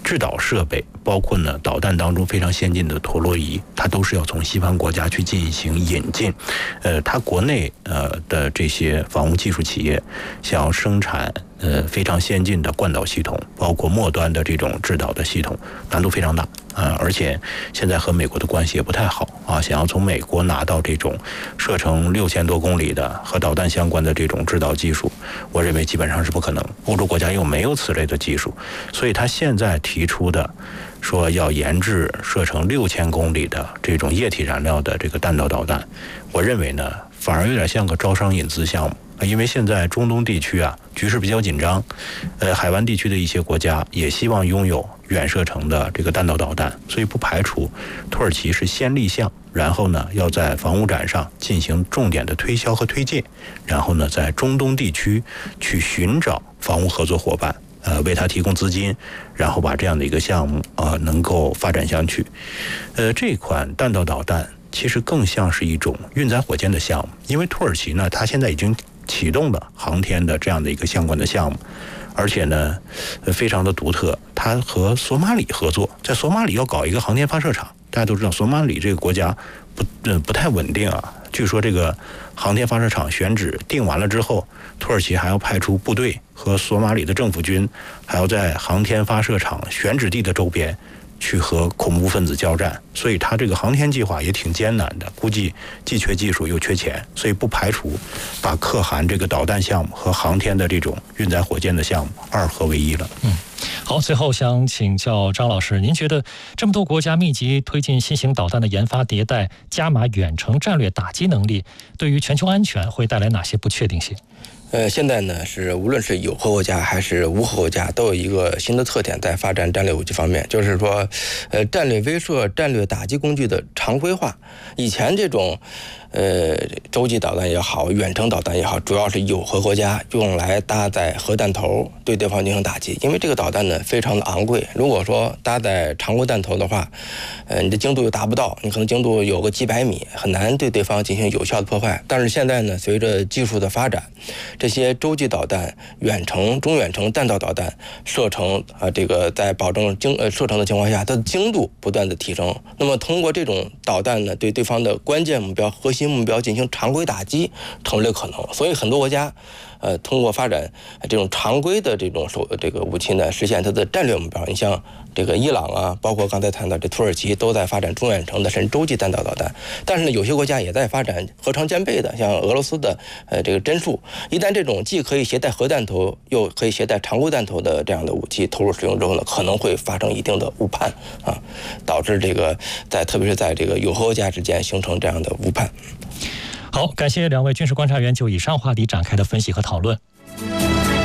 制导设备，包括呢导弹当中非常先进的陀螺仪，它都是要从西方国家去进行引进。它国内的这些防务技术企业想要生产非常先进的惯导系统，包括末端的这种制导的系统，难度非常大而且现在和美国的关系也不太好想要从美国拿到这种射程6000多公里的和导弹相关的这种制导技术，我认为基本上是不可能。欧洲国家又没有此类的技术，所以他现在提出的说要研制射程6000公里的这种液体燃料的这个弹道导弹，我认为呢反而有点像个招商引资项目。因为现在中东地区局势比较紧张，海湾地区的一些国家也希望拥有远射程的这个弹道导弹，所以不排除土耳其是先立项，然后呢要在防务展上进行重点的推销和推介，然后呢在中东地区去寻找防务合作伙伴，为他提供资金，然后把这样的一个项目能够发展下去。这款弹道导弹其实更像是一种运载火箭的项目，因为土耳其呢它现在已经启动了航天的这样的一个相关的项目，而且呢非常的独特，它和索马里合作，在索马里要搞一个航天发射场。大家都知道索马里这个国家不太稳定据说这个航天发射场选址定完了之后，土耳其还要派出部队和索马里的政府军，还要在航天发射场选址地的周边去和恐怖分子交战，所以他这个航天计划也挺艰难的，估计既缺技术又缺钱，所以不排除把可汗这个导弹项目和航天的这种运载火箭的项目二合为一了。 好，最后想请教张老师，您觉得这么多国家密集推进新型导弹的研发迭代，加码远程战略打击能力，对于全球安全会带来哪些不确定性？ 现在呢是无论是有核国家还是无核国家，都有一个新的特点在发展战略武器方面，就是说，战略威慑、战略打击工具的常规化。以前这种洲际导弹也好，远程导弹也好，主要是有核国家用来搭载核弹头对对方进行打击，因为这个导弹呢非常的昂贵，如果说搭载常规弹头的话，你的精度又达不到，你可能精度有个几百米，很难对对方进行有效的破坏。但是现在呢，随着技术的发展，这些洲际导弹、远程、中远程弹道导弹射程这个在保证射程的情况下，它的精度不断的提升。那么通过这种导弹呢，对对方的关键目标、核心目标进行常规打击，成为了可能。所以很多国家通过发展这种常规的这种武器呢，实现它的战略目标。你像这个伊朗包括刚才谈到这土耳其，都在发展中远程的甚至洲际弹道导弹。但是呢，有些国家也在发展核常兼备的，像俄罗斯的这个针数。一旦这种既可以携带核弹头，又可以携带常规弹头的这样的武器投入使用之后呢，可能会发生一定的误判导致这个特别是在这个有核国家之间形成这样的误判。 好，感谢两位军事观察员就以上话题展开的分析和讨论。